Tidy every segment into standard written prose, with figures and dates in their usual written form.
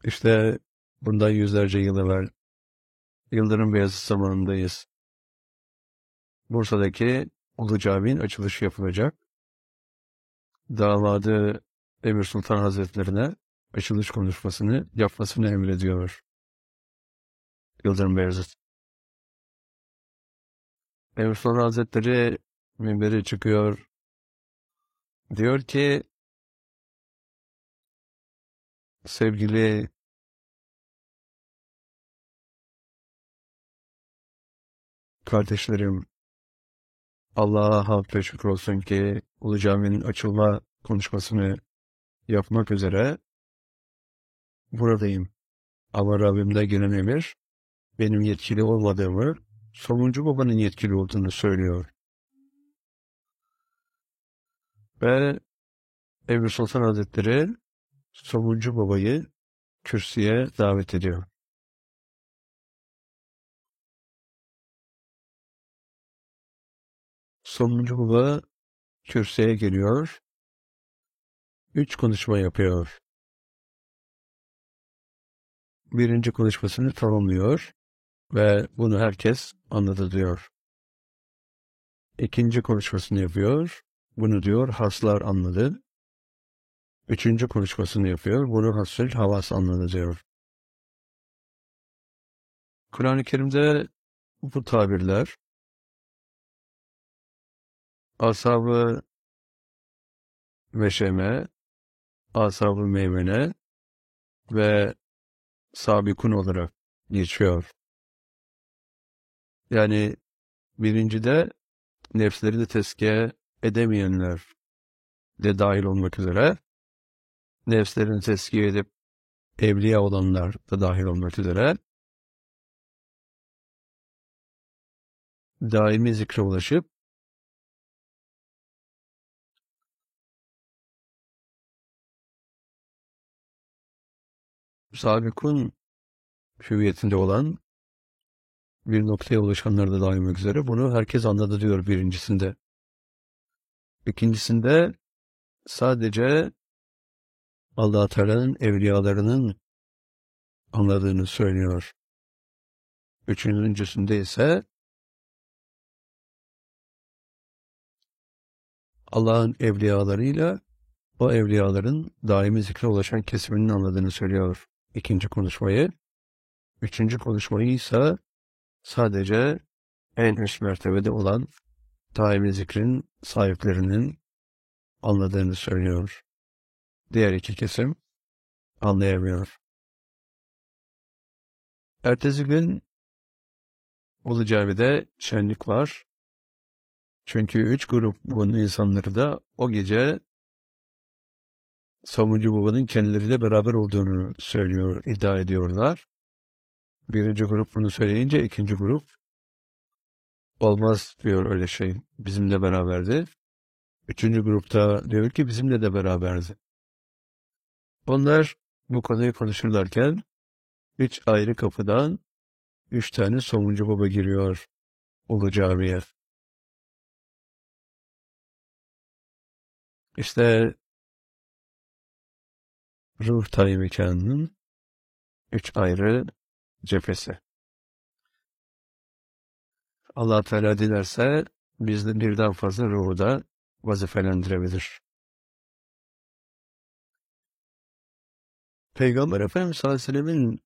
İşte bundan yüzlerce yıl evvel Yıldırım Beyazıt zamanındayız. Bursa'daki Ulu Cami'nin açılışı yapılacak. Damadı Emir Sultan Hazretlerine açılış konuşmasını yapmasını emrediyor Yıldırım Beyazıt. Emir Sultan Hazretleri minbere çıkıyor. Diyor ki, sevgili kardeşlerim, Allah'a hamd ve şükür olsun ki Ulu Cami'nin açılma konuşmasını yapmak üzere buradayım. Ama Rabbimden gelen emir, benim yetkili olmadığımı, Somuncu Baba'nın yetkili olduğunu söylüyor. Ve Emir Sultan Hazretleri Somuncu Baba'yı kürsüye davet ediyor. Somuncu Baba kürsüye geliyor, 3 konuşma yapıyor. Birinci konuşmasını tamamlıyor ve bunu herkes anladı diyor. İkinci konuşmasını yapıyor, bunu diyor haslar anladı. Üçüncü konuşmasını yapıyor, bunu hasıl havas anladı diyor. Kur'an-ı Kerim'de bu tabirler ashab-ı meşeme, ashab-ı meymene ve sabikun olarak geçiyor. Yani birincide nefslerini tezkiye edemeyenler de dahil olmak üzere, nefslerini tezkiye edip evliya olanlar da dahil olmak üzere, daimi zikre ulaşıp sabikun hüviyetinde olan bir noktaya ulaşanlar da dahil olmak üzere bunu herkes anladı diyor birincisinde. İkincisinde sadece Allah Teala'nın evliyalarının anladığını söylüyor. Üçüncüsünde ise Allah'ın evliyalarıyla o evliyaların daimi zikre ulaşan kesiminin anladığını söylüyor ikinci konuşmayı. Üçüncü konuşmayı ise sadece en üst mertebede olan daimi zikrin sahiplerinin anladığını söylüyor. Diğer iki kesim anlayamıyor. Ertesi gün Ulu Cami'de şenlik var. Çünkü 3 grubun insanları da o gece Somuncu Baba'nın kendileriyle beraber olduğunu söylüyor, iddia ediyorlar. Birinci grup bunu söyleyince ikinci grup olmaz diyor öyle şey. Bizimle beraberdi. Üçüncü grupta diyor ki bizimle de beraberdi. Onlar bu konuyu konuşurlarken 3 ayrı kapıdan 3 tane Somuncu Baba giriyor Ulu Cami'ye. İşte ruh tayi mekanının 3 ayrı cephesi. Allah Teala dilerse bizde birden fazla ruhu da vazifelendirebilir. Peygamber Efendimiz sallallahu aleyhi ve sellemin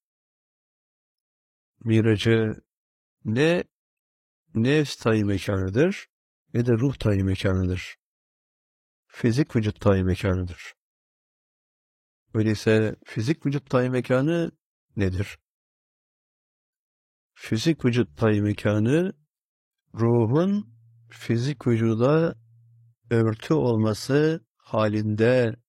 miracı ne nefs tayi mekanıdır ne de ruh tayi mekanıdır. Fizik vücut tayi mekanıdır. Öyleyse fizik vücut tayi mekanı nedir? Fizik vücut tayi mekanı ruhun fizik vücuda örtü olması halinde